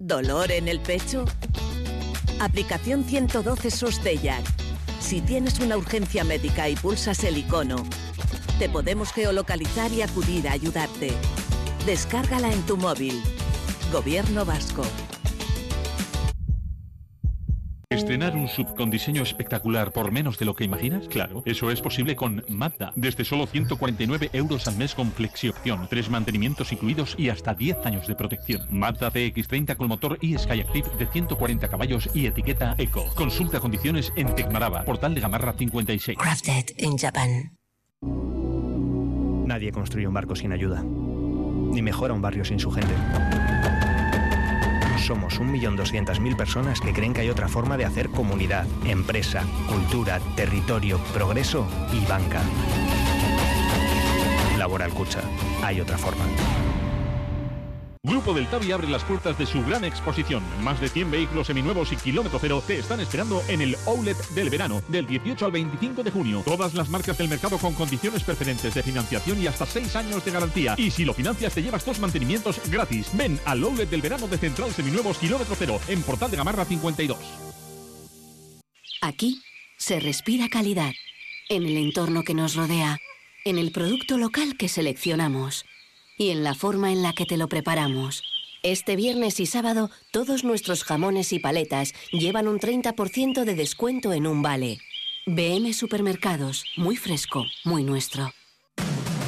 ¿Dolor en el pecho? Aplicación 112 SOS-DELLAC. Si tienes una urgencia médica y pulsas el icono, te podemos geolocalizar y acudir a ayudarte. Descárgala en tu móvil. Gobierno Vasco. ¿Estrenar un SUV con diseño espectacular por menos de lo que imaginas? Claro, eso es posible con Mazda. Desde solo 149 euros al mes con flexiopción, 3 mantenimientos incluidos y hasta 10 años de protección. Mazda CX-30 con motor e-Skyactiv de 140 caballos y etiqueta Eco. Consulta condiciones en Tecmaraba, Portal de Gamarra 56. Crafted in Japan. Nadie construye un barco sin ayuda, ni mejora un barrio sin su gente. Somos 1.200.000 personas que creen que hay otra forma de hacer comunidad, empresa, cultura, territorio, progreso y banca. Laboral Kutxa. Hay otra forma. Grupo del Tabi abre las puertas de su gran exposición. Más de 100 vehículos seminuevos y kilómetro cero te están esperando en el Outlet del verano, del 18 al 25 de junio. Todas las marcas del mercado con condiciones preferentes de financiación y hasta 6 años de garantía. Y si lo financias te llevas 2 mantenimientos gratis. Ven al Outlet del verano de Central Seminuevos kilómetro cero, en Portal de Gamarra 52. Aquí se respira calidad, en el entorno que nos rodea, en el producto local que seleccionamos y en la forma en la que te lo preparamos. Este viernes y sábado, todos nuestros jamones y paletas llevan un 30% de descuento en un vale. BM Supermercados, muy fresco, muy nuestro.